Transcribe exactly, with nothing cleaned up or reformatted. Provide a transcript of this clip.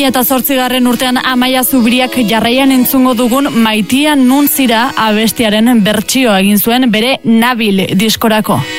mila zortzigarren urtean Amaia Zubriak jarraian entzungo dugun Maitia nun zira abestiaren bertsioa egin zuen bere Nabil diskorako.